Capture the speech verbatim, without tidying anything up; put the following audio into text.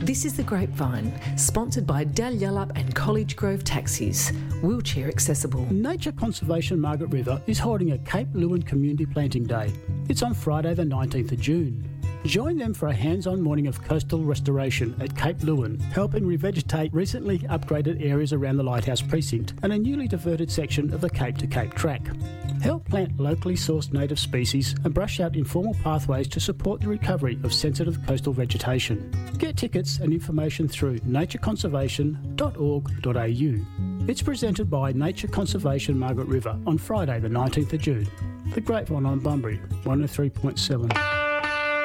This is The Grapevine, sponsored by Dalyellup and College Grove Taxis, wheelchair accessible. Nature Conservation Margaret River is holding a Cape Leeuwin Community Planting Day. It's on Friday the nineteenth of June. Join them for a hands-on morning of coastal restoration at Cape Leeuwin, helping revegetate recently upgraded areas around the Lighthouse Precinct and a newly diverted section of the Cape to Cape Track. Help plant locally sourced native species and brush out informal pathways to support the recovery of sensitive coastal vegetation. Get tickets and information through nature conservation dot org dot a u. It's presented by Nature Conservation Margaret River on Friday the nineteenth of June. The Grapevine on Bunbury, one oh three point seven.